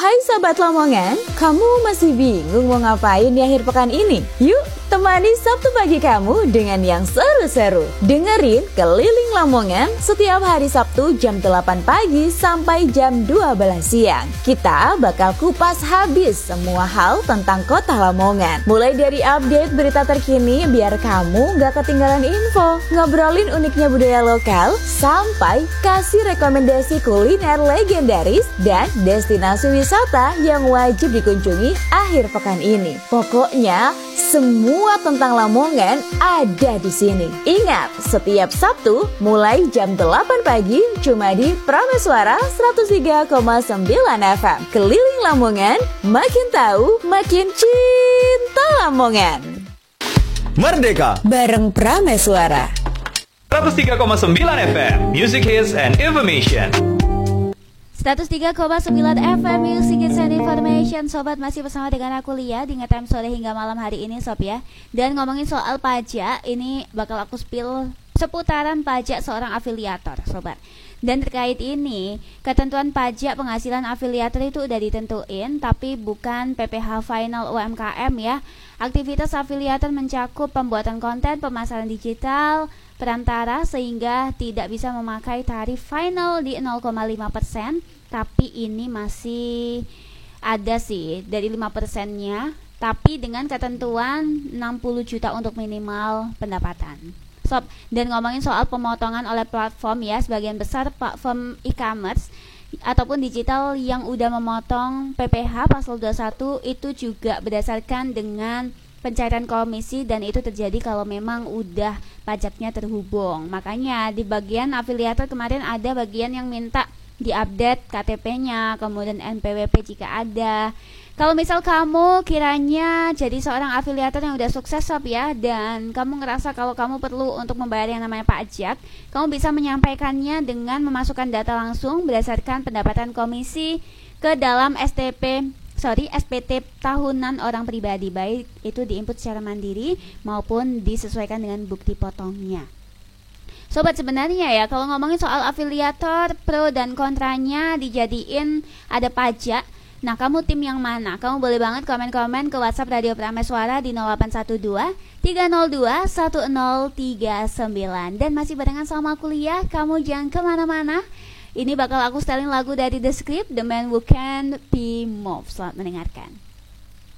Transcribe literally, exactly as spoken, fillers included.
Hai Sobat Lamongan, kamu masih bingung mau ngapain di akhir pekan ini? Yuk, temani Sabtu pagi kamu dengan yang seru-seru. Dengerin Keliling Lamongan setiap hari Sabtu jam delapan pagi sampai jam dua belas siang. Kita bakal kupas habis semua hal tentang kota Lamongan. Mulai dari update berita terkini biar kamu gak ketinggalan info, ngobrolin uniknya budaya lokal, sampai kasih rekomendasi kuliner legendaris dan destinasi wisata yang wajib dikunjungi akhir pekan ini. Pokoknya semua tentang Lamongan ada di sini. Ingat, setiap Sabtu mulai jam delapan pagi cuma di Prameswara seratus tiga koma sembilan F M. Keliling Lamongan, makin tahu, makin cinta Lamongan. Merdeka bareng Prameswara seratus tiga koma sembilan F M, Music Hits and Information. seratus tiga koma sembilan F M Music Hits and Information. Sobat, masih bersama dengan aku Lia di Ngetime sore hingga malam hari ini Sob ya. Dan ngomongin soal pajak, ini bakal aku spill seputaran pajak seorang afiliator Sobat. Dan terkait ini, ketentuan pajak penghasilan afiliator itu udah ditentuin, tapi bukan P P H final U M K M ya. Aktivitas afiliator mencakup pembuatan konten, pemasaran digital, perantara, sehingga tidak bisa memakai tarif final di nol koma lima persen. Tapi ini masih ada sih dari lima persennya, tapi dengan ketentuan enam puluh juta untuk minimal pendapatan. Sob, dan ngomongin soal pemotongan oleh platform ya, sebagian besar platform e-commerce ataupun digital yang udah memotong P P H pasal dua puluh satu itu juga berdasarkan dengan pencairan komisi, dan itu terjadi kalau memang udah pajaknya terhubung. Makanya di bagian afiliator kemarin ada bagian yang minta diupdate K T P-nya, kemudian N P W P jika ada. Kalau misal kamu kiranya jadi seorang afiliator yang udah sukses Sob ya, dan kamu ngerasa kalau kamu perlu untuk membayar yang namanya pajak, kamu bisa menyampaikannya dengan memasukkan data langsung berdasarkan pendapatan komisi ke dalam S T P sorry S P T tahunan orang pribadi, baik itu diinput secara mandiri maupun disesuaikan dengan bukti potongnya. Sobat, sebenarnya ya kalau ngomongin soal afiliator, pro dan kontranya dijadiin ada pajak. Nah, kamu tim yang mana? Kamu boleh banget komen-komen ke WhatsApp Radio Prameswara di nol delapan satu dua tiga nol dua satu nol tiga sembilan. Dan masih barengan sama kuliah, kamu jangan kemana-mana. Ini bakal aku setelin lagu dari The Script, The Man Who Can't Be Moved. Selamat mendengarkan.